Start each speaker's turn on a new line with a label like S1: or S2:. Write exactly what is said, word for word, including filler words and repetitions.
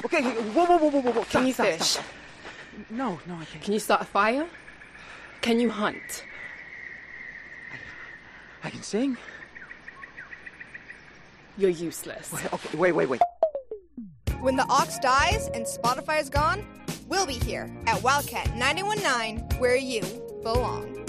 S1: Okay, whoa, whoa, whoa, whoa, whoa, whoa.
S2: Can you
S1: stop,
S2: fish?
S1: Stop, stop. No, no, I can't.
S2: Can you start a fire? Can you hunt?
S1: I can sing.
S2: You're useless.
S1: Wait, okay, wait, wait, wait.
S3: When the ox dies and Spotify is gone, we'll be here at Wildcat ninety-one point nine, where you belong.